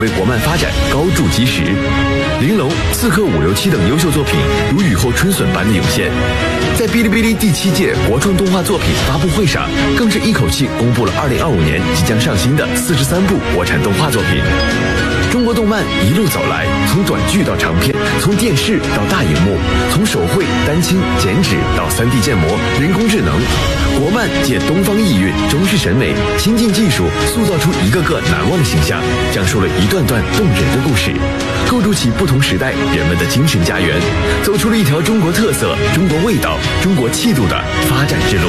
为国漫发展高筑基石。玲珑、刺客567等优秀作品如雨后春笋般的涌现。在哔哩哔哩第7届国创动画作品发布会上，更是一口气公布了2025年即将上新的43部国产动画作品。中国动漫一路走来，从短剧到长片，从电视到大荧幕，从手绘、丹青、剪纸到3D 建模、人工智能，国漫借东方意蕴、中式审美、先进技术，塑造出一个个难忘形象，讲述了一段段动人的故事，构筑起不同时代人们的精神家园，走出了一条中国特色、中国味道、中国气度的发展之路。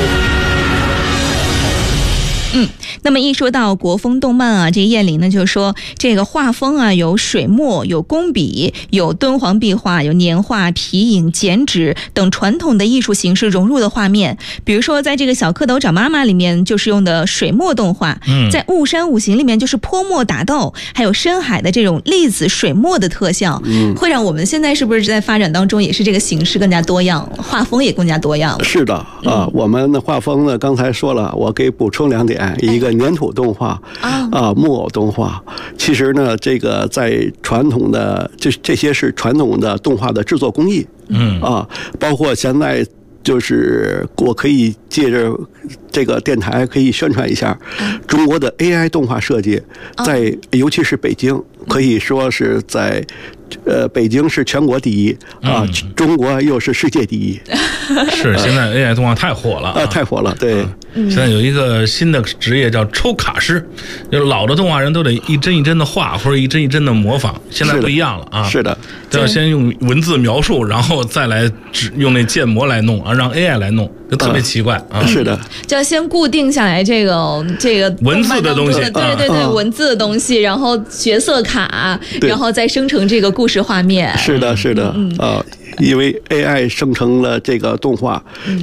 那么一说到国风动漫啊，这燕玲呢就说这个画风啊有水墨、有工笔、有敦煌壁画、有年画、皮影、剪纸等传统的艺术形式融入的画面。比如说在这个小蝌蚪找妈妈里面就是用的水墨动画，在雾山五行里面就是泼墨打斗，还有深海的这种粒子水墨的特效，会让我们现在是不是在发展当中也是这个形式更加多样，画风也更加多样了？ 是的我们的画风呢，刚才说了，我给补充2点，一个粘土动画木偶动画。其实呢，这个在传统的这些是传统的动画的制作工艺，包括现在就是我可以借着这个电台可以宣传一下，中国的 AI 动画设计在尤其是北京，可以说是在北京是全国第一中国又是世界第一。 是，现在 AI 动画太火了太火了，对。 现在有一个新的职业叫抽卡师，就是老的动画人都得一帧一帧的画或者一帧一帧的模仿，现在不一样了啊。 是的， 都要先用文字描述，然后再来用那建模来弄让 AI 来弄，就特别奇怪是的， 就要先固定下来这个文字的东西， 对文字的东西，然后角色卡，然后再生成这个故事画面。 是的，因为 AI 生成了这个动画